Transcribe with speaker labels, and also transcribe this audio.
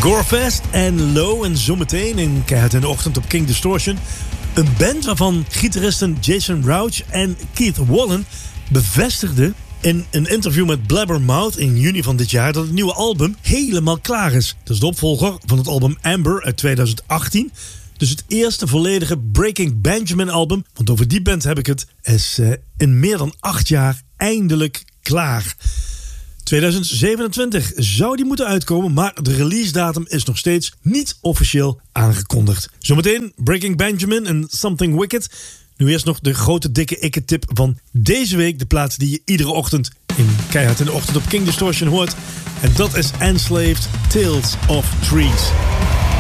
Speaker 1: Gorefest en Low en zometeen in Keihard in de Ochtend op King Distortion. Een band waarvan gitaristen Jason Rouch en Keith Wallen bevestigden in een interview met Blabbermouth in juni van dit jaar dat het nieuwe album helemaal klaar is. Dat is de opvolger van het album Amber uit 2018. Dus het eerste volledige Breaking Benjamin album, want over die band heb ik het, is in meer dan 8 jaar eindelijk klaar. 2027 zou die moeten uitkomen, maar de release datum is nog steeds niet officieel aangekondigd. Zometeen Breaking Benjamin en Something Wicked. Nu eerst nog de grote dikke ikke-tip van deze week. De plaats die je iedere ochtend in Keihard in de Ochtend op King Distortion hoort. En dat is Enslaved Tales of Trees.